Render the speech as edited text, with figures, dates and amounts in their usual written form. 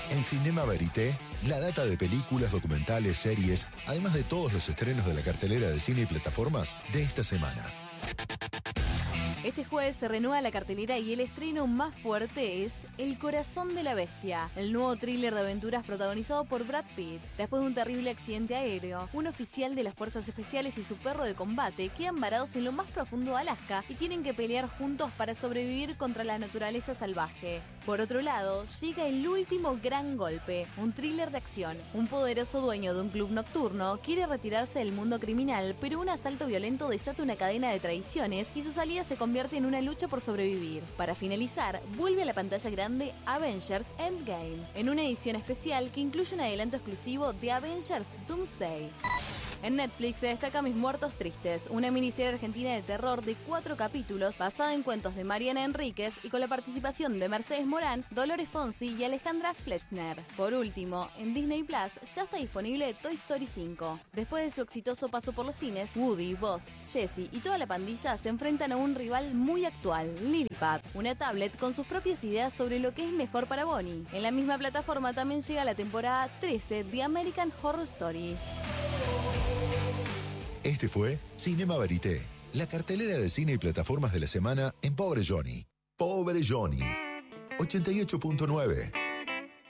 En Cinema Verité, la data de películas, documentales, series, además de todos los estrenos de la cartelera de cine y plataformas de esta semana. Este jueves se renueva la cartelera y el estreno más fuerte es El corazón de la bestia, el nuevo thriller de aventuras protagonizado por Brad Pitt. Después de un terrible accidente aéreo, un oficial de las fuerzas especiales y su perro de combate quedan varados en lo más profundo de Alaska y tienen que pelear juntos para sobrevivir contra la naturaleza salvaje. Por otro lado, llega El último gran golpe, un thriller de acción. Un poderoso dueño de un club nocturno quiere retirarse del mundo criminal, pero un asalto violento desata una cadena de traiciones y su salida se convierte en una lucha por sobrevivir. Para finalizar, vuelve a la pantalla grande Avengers Endgame, en una edición especial que incluye un adelanto exclusivo de Avengers Doomsday. En Netflix se destaca Mis Muertos Tristes, una miniserie argentina de terror de 4 capítulos basada en cuentos de Mariana Enríquez y con la participación de Mercedes Morán, Dolores Fonsi y Alejandra Flettner. Por último, en Disney Plus ya está disponible Toy Story 5. Después de su exitoso paso por los cines, Woody, Buzz, Jessie y toda la pandilla se enfrentan a un rival muy actual, Lilliput, una tablet con sus propias ideas sobre lo que es mejor para Bonnie. En la misma plataforma también llega la temporada 13 de American Horror Story. Este fue Cinema Verité, la cartelera de cine y plataformas de la semana en Pobre Johnny. Pobre Johnny. 88.9